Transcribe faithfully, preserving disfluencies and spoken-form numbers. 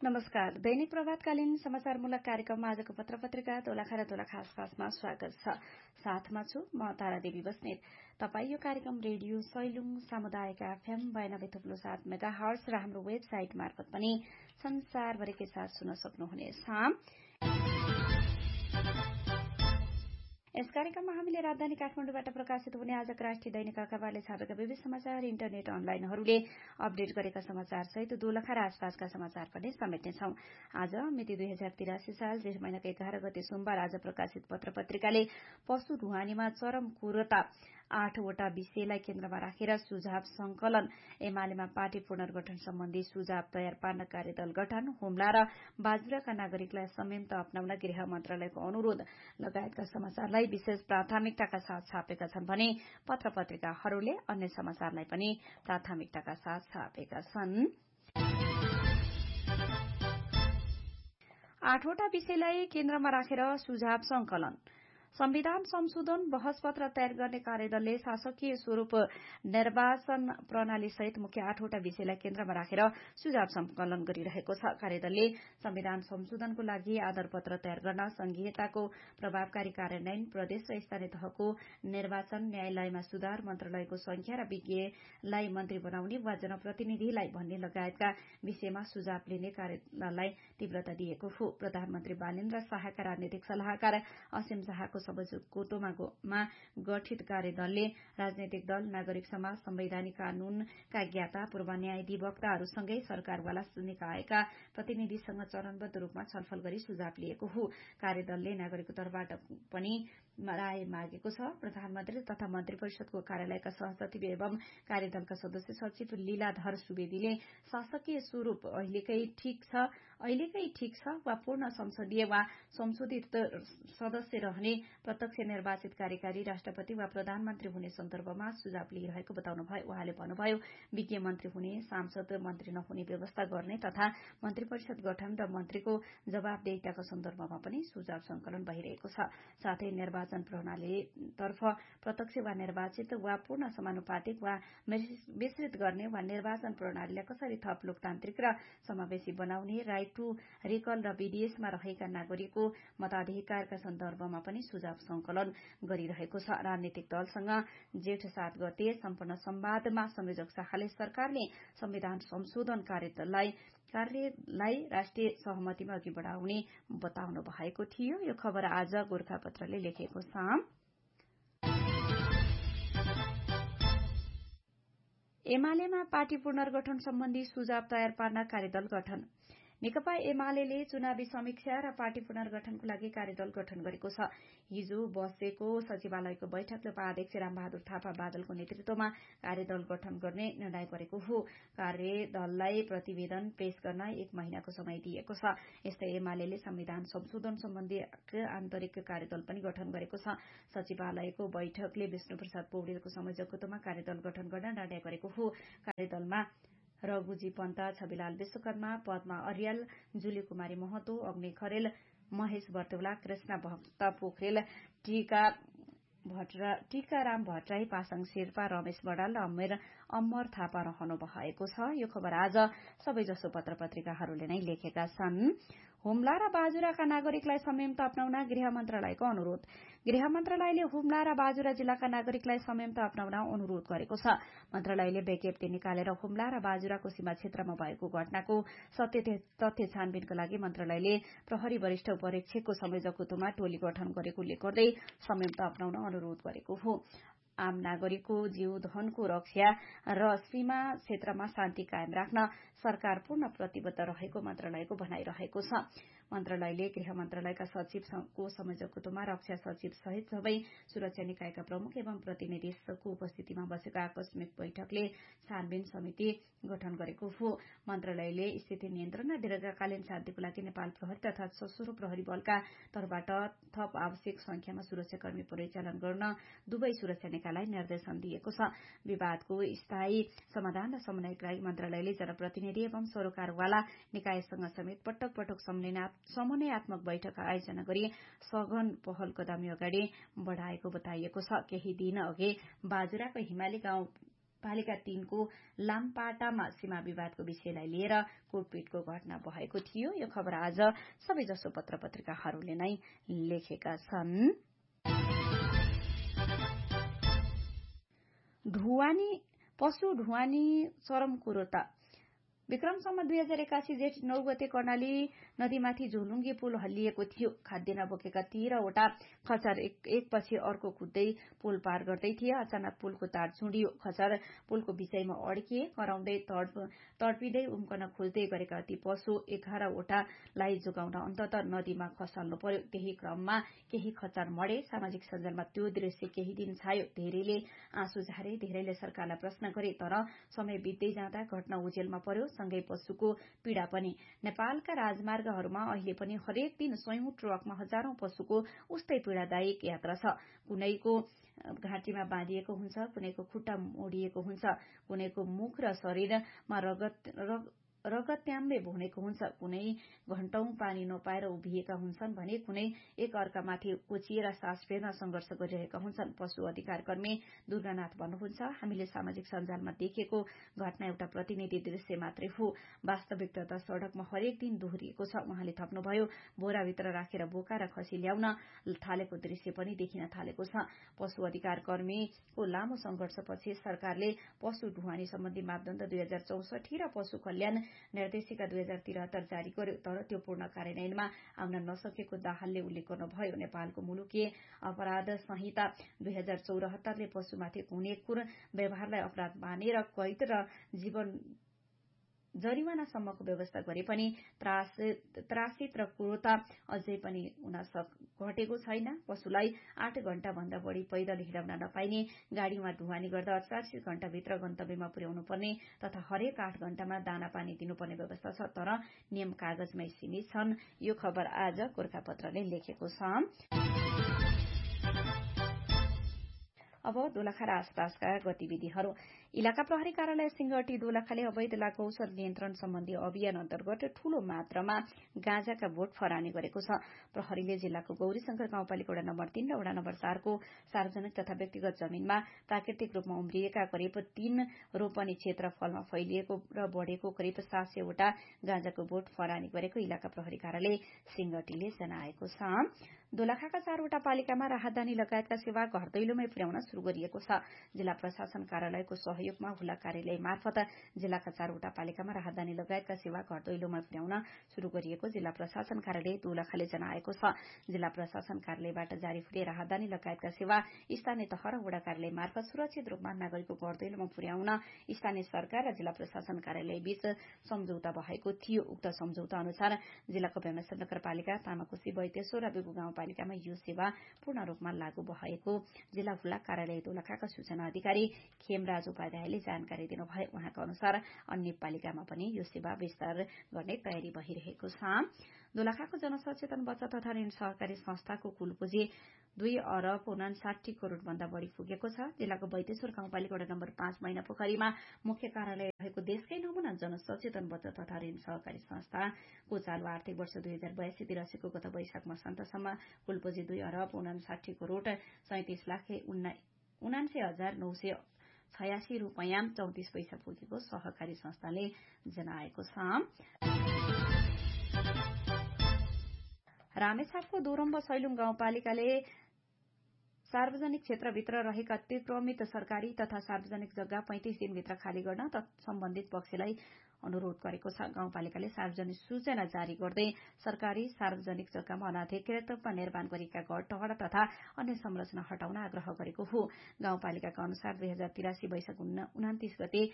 नमस्कार। दैनिक प्रभातकालीन समाचारमूलक कार्यक्रममा आजको पत्र पत्रिका दोलखा र दोलखा आसपासमा स्वागत छ। साथमा छु म तारादेवी बस्नेत। तपाई यो कार्यक्रम रेडियो सैलुङ सामुदायिक एफएम बयानब्बे थुप्लो सात मेगा हर्ट्ज र हाम्रो वेबसाइट मार्फत पनि संसारभरिकै साथ सुन्न सक्नुहुनेछ। यस कार्यक्रममा हामीले राजधानी काठमाडौँबाट प्रकाशित हुने आजका राष्ट्रिय दैनिक अखबारले छापेका विविध समाचार, इन्टरनेट अनलाइनहरूले अपडेट गरेका समाचार सहित दोलखा र आसपासका समाचार पनि समेट्नेछौ। आज मिति दुई हजार तिरासी साल जेठ महिनाको एघार गते सोमबार आज प्रकाशित पत्र पत्रिकाले पशु ढुवानीमा चरम कुरता आठवटा विषयलाई केन्द्रमा राखेर सुझाव संकलन, एमालेमा पार्टी पुनर्गठन सम्बन्धी सुझाव तयार पार्न कार्यदल गठन, हुम्ला र बाजुराका नागरिकलाई संयम अपनाउन गृह मन्त्रालयको अनुरोध लगायतका समाचारलाई विशेष प्राथमिकताका साथ छापेका छन् भने पत्र पत्रिकाहरूले अन्य समाचारलाई पनि प्राथमिकताका साथ छापेका छन्। आठवटा विषयलाई केन्द्रमा राखेर सुझाव संकलन, संविधान संशोधन बहस पत्र तयार गर्ने कार्यदलले शासकीय स्वरूप निर्वाचन प्रणाली सहित मुख्य आठवटा विषयलाई केन्द्रमा राखेर सुझाव संकलन गरिरहेको छ। कार्यदलले संविधान संशोधनको लागि आधार पत्र तयार गर्न, संघीयताको प्रभावकारी कार्यान्वयन, प्रदेश र स्थानीय तहको निर्वाचन, न्यायालयमा सुधार, मन्त्रालयको संख्या र विज्ञलाई मन्त्री बनाउने वा जनप्रतिनिधिलाई भन्ने लगायतका विषयमा सुझाव लिने कार्यदललाई तीव्रता दिएको हो। प्रधानमन्त्री बालेन्द्र शाहका राजनीतिक सल्लाहकार असीम शाहको सभाकोटोमा गठित कार्यदलले राजनैतिक दल, नागरिक समाज, संवैधानिक कानूनका ज्ञाता, पूर्व न्यायाधिवक्ताहरूसँगै सरकारवाला निकायका प्रतिनिधिसँग चरणबद्ध रूपमा छलफल गरी सुझाव लिएको हो। कार्यदलले नागरिकको तर्फबाट पनि राय मागेको छ। प्रधानमन्त्री तथा मन्त्री परिषदको कार्यालयका सहसचिव एवं कार्यदलका सदस्य सचिव लीलाधर सुवेदीले शासकीय स्वरूप अहिलेकै ठिक छ अहिलेकै ठिक छ वा पूर्ण संसदीय वा संशोधित सदस्य रहने, प्रत्यक्ष निर्वाचित कार्यकारी राष्ट्रपति वा प्रधानमन्त्री हुने सन्दर्भमा सुझाव लिइरहेको बताउनु भयो। उहाँले भन्नुभयो, विज्ञ मन्त्री हुने, सांसद मन्त्री नहुने व्यवस्था गर्ने तथा मन्त्री परिषद गठन र मन्त्रीको जवाबदेहिताको सन्दर्भमा पनि सुझाव संकलन भइरहेको छ। साथै निर्वाचन प्रणालीतर्फ प्रत्यक्ष वा निर्वाचित वा पूर्ण समानुपातिक वा मिश्रित गर्ने वा निर्वाचन प्रणालीलाई कसरी थप लोकतान्त्रिक र समावेशी बनाउने, राइट टू रिकल र विदेशमा रहेका नागरिकको मताधिकारका सन्दर्भमा पनि सुझाव संकलन गरिरहेको छ। राजनीतिक दलसँग जेठ सात गते सम्पन्न संवादमा संयोजक शाहले सरकारले संविधान संशोधन कार्यदललाई कार्यलाई राष्ट्रिय सहमतिमा अघि बढ़ाउने बताउनु भएको थियो। यो खबर आज गोरखापत्रले लेखेको छ। एमालेमा पार्टी पुनर्गठन सम्बन्धी सुझाव तयार पार्न कार्यदल गठन। नेकपा एमाले चुनावी समीक्षा र पार्टी पुनर्गठनको लागि कार्यदल गठन गरेको छ। हिजो बसेको सचिवालयको बैठकले उपाध्यक्ष रामबहादुर थापा बादलको नेतृत्वमा कार्यदल गठन गर्ने निर्णय गरेको हो। कार्यदललाई प्रतिवेदन पेश गर्न एक महिनाको समय दिएको छ। यस्तै एमाले संविधान संशोधन सम्बन्धी आन्तरिक कार्यदल पनि गठन गरेको छ। सचिवालयको बैठकले विष्णुप्रसाद पौडेलको संयोजकत्वमा कार्यदल गठन गर्न निर्णय गरेको हो। कार्यदलमा रघुजी पन्त, छविलाल विश्वकर्मा, पद्मा अर्याल, जुली कुमारी महतो, अग्नि खरेल, महेश बर्तौला, कृष्ण भक्त पोखरेल, टीका भट्टरा टीकाराम भट्टराई, पासाङ शेर्पा, रमेश बडाल र अमेर अमर थापा रहनु भएको छ। यो खबर आज सबैजसो पत्र पत्रिकाहरूले नै लेखेका छन्। हुम्ला र बाजुराका नागरिकलाई संयम अपनाउन गृह मन्त्रालयको अनुरोध। गृह मन्त्रालयले हुम्ला र बाजुरा जिल्लाका नागरिकलाई संयम अपनाउन अनुरोध गरेको छ। मन्त्रालयले विज्ञप्ति निकालेर हुम्ला र बाजुराको सीमा क्षेत्रमा भएको घटनाको सत्य तथ्य छानबिनको लागि मन्त्रालयले प्रहरी वरिष्ठ उपरीक्षकको संयोजकत्वमा टोली गठन गरेको उल्लेख गर्दै संयम अपनाउन अनुरोध गरेको हो। आम नागरिकको जीव धनको रक्षा र सीमा क्षेत्रमा शान्ति कायम राख्न सरकार पूर्ण प्रतिबद्ध रहेको मन्त्रालयको भनाइरहेको छ। मन्त्रालयले गृह मन्त्रालयका सचिवको संयोजकत्वमा रक्षा सचिव सहित सबै सुरक्षा निकायका प्रमुख एवं प्रतिनिधिको उपस्थितिमा बसेको आकस्मिक बैठकले छानबिन समिति गठन गरेको हो। मन्त्रालयले स्थिति नियन्त्रण र दीर्घकालीन शान्तिको लागि नेपाल प्रहरी तथा सशस्त्र प्रहरी बलका तर्फबाट थप आवश्यक संख्यामा सुरक्षाकर्मी परिचालन गर्न दुवै सुरक्षा निकायलाई निर्देशन दिएको छ। विवादको स्थायी समाधान र समन्वयका लागि मन्त्रालयले जनप्रतिनिधि एवं सरोकारवाला निकायसँग समेत पटक पटक समन्वयात्मक बैठक आयोजना गरी सघन पहल कदमी अगाडि बढ़ाएको बताइएको छ। केही दिन अघि बाजुराको हिमाली गाउँ पालिका तीनको लामपाटामा सीमा विवादको विषयलाई लिएर कुटपिटको घटना भएको थियो। यो खबर आज सबैजसो पत्र पत्रिकाहरूले नै लेखेका छन्। ढुवानी पशु ढुवानी चरम कुरो त विक्रमसम्म दुई हजार एकासी जेठ नौ गते कर्णाली नदीमाथि झोलुङ्गे पुल हल्लिएको थियो। खाद्यान्न बोकेका तेह्रवटा खचर एक एकपछि अर्को कुद्दै पुल पार गर्दै थिए। अचानक पुलको तार चुडियो। खचर पुलको विषयमा अड्किए। कराउँदै तडपिँदै उम्कन खोज्दै गरेका ती पशु एघारवटालाई जोगाउन अन्तत नदीमा खसाल्नु पर्यो। त्यही क्रममा केही खचर मरे। सामाजिक सञ्जालमा त्यो दृश्य केही दिन छायो। धेरैले आँसु झारे, धेरैले सरकारलाई प्रश्न गरे। तर समय बित्दै जाँदा घटना उजेलमा पर्यो, सँगै पशुको पीड़ा पनि। नेपालका राजमार्गहरूमा अहिले पनि हरेक दिन सयौं ट्रकमा हजारौं पशुको उस्तै पीड़ादायक यात्रा छ। कुनैको घाँटीमा बाँधिएको हुन्छ, कुनैको खुट्टा मोडिएको हुन्छ, कुनैको मुख र शरीरमा रगत रगत्याम्बे भुनेको हुन्छ, कुनै घण्टौं पानी नपाएर उभिएका हुन्छन् भने कुनै एक अर्कामाथि कोचिएर सास फेर्न संघर्ष गरिरहेका हुन्छन्। पशु अधिकार कर्मी दुर्गानाथ भन्नुहुन्छ, हामीले सामाजिक सञ्जालमा देखेको घटना एउटा प्रतिनिधि दृश्य मात्रै हो। वास्तविकता त सड़कमा हरेक दिन दोहोरिएको छ। उहाँले थप्नुभयो, बोराभित्र राखेर बोका र खसी ल्याउन थालेको दृश्य पनि देखिन थालेको छ। पशु अधिकार कर्मीको लामो संघर्षपछि सरकारले पशु ढुवानी सम्बन्धी मापदण्ड दुई हजार चौसठी र पशु कल्याण निर्देशिका दुई हजार त्रिहत्तर जारी गर्यो। तर त्यो पूर्ण कार्यान्वयनमा आउन नसकेको दाहालले उल्लेख गर्नुभयो। नेपालको मुलुकीय अपराध संहिता दुई हजार चौरात्तरले पशुमाथि कुनै कुन व्यवहारलाई अपराध मानेर कैद र जीवन जरिवानासम्मको व्यवस्था गरे पनि त्रासित र क्रूरता अझै पनि हुन घटेको छैन। पशुलाई आठ घण्टा भन्दा बढ़ी पैदल हिँडाउन नपाइने, गाड़ीमा ढुवानी गर्दा अडचालिस घण्टाभित्र गन्तव्यमा पुर्याउनु पर्ने तथा हरेक आठ घण्टामा दाना पानी दिनुपर्ने व्यवस्था छ। तर नियम कागजमै सीमित छन्। यो खबर आज गोरखापत्रले लेखेको छ। अब दोलखा र आसपासका गतिविधिहरू। इलाका प्रहरी कार्यालय सिंगटी दोलखाले अवैध लाख औषध नियन्त्रण सम्बन्धी अभियान अन्तर्गत ठूलो मात्रामा गाँजाका बोट फरानी गरेको छ। प्रहरीले जिल्लाको गौरीशंकर गाउँपालिका वडा नम्बर तीन र वडा नम्बर चारको सार्वजनिक तथा व्यक्तिगत जमीनमा प्राकृतिक रूपमा उम्रिएका करिब तीन रोपनी क्षेत्रफलमा फैलिएको र बढ़ेको करिब सात सयवटा गाँजाको बोट फरानी गरेको इलाका प्रहरी कार्यालय सिंगटीले जनाएको छ। दोलखाका चारवटा पालिकामा राहदानी लगायतका सेवा घर दैलोमै पुर्याउन शुरू गरिएको छ। जिल्ला प्रशासन कार्यालयको सहयोगमा हुला कार्यालय मार्फत जिल्लाका चारवटा पालिकामा राहदानी लगायतका सेवा घर दैलोमा पुर्याउन शुरू गरिएको जिल्ला प्रशासन कार्यालय दोलखाले जनाएको छ। जिल्ला प्रशासन कार्यालयबाट जारी हुने राहदानी लगायतका सेवा स्थानीय तह र वडा कार्यालय मार्फत सुरक्षित रूपमा नागरिकको घर दैलोमा पुर्याउन स्थानीय सरकार र जिल्ला प्रशासन कार्यालय बीच सम्झौता भएको थियो। उक्त सम्झौता अनुसार जिल्लाको बेमेश्वर नगरपालिका, तामाकोशी, बैतेश्वर र बेगु गाउँपालिकामा यो सेवा पूर्ण रूपमा लागू भएको जिल्ला हुला कार्यालय दोलखाका सूचना अधिकारी खेमराज उपाध्यायले जानकारी दिनुभयो। उहाँका अनुसार अन्य पालिकामा पनि यो सेवा विस्तार गर्ने तयारी भइरहेको छ। दोलखाको जनसचेतन बचत तथा ऋण सहकारी संस्थाको कुल पुँजी दुई अरब उनासाठी करोड़ भन्दा बढ़ी पुगेको छ। जिल्लाको बैतेश्वर गाउँपालिका वडा नम्बर पाँच मैना पोखरीमा मुख्य कार्यालय रहेको देशकै नमुना जनसचेतन बचत तथा ऋण सहकारी संस्थाको चालू आर्थिक वर्ष दुई हजार बयासी तिरासीको गत वैशाख मसान्तसम्म कुल पुँजी दुई अरब उनासाठी करोड़ सैतिस लाख उनान्से हजार नौ सय छयासी रूपियाँ चौतिस पैसा पुगेको सहकारी संस्थाले जनाएको छ। रामेछापको दोरम्ब सैलुङ गाउँपालिकाले सार्वजनिक क्षेत्रभित्र रहेका अतिक्रमित सरकारी तथा सार्वजनिक जग्गा पैंतिस दिनभित्र खाली गर्न सम्बन्धित पक्षलाई अनुरोध गरेको छ। गाउँपालिकाले सार्वजनिक सूचना जारी गर्दै सरकारी सार्वजनिक जग्गामा अनाधिकृत रूपमा निर्माण गरिएका घर टहर तथा अन्य संरचना हटाउन आग्रह गरेको हो। गाउँपालिकाका अनुसार दुई हजार तिरासी वैशाख उनातिस गते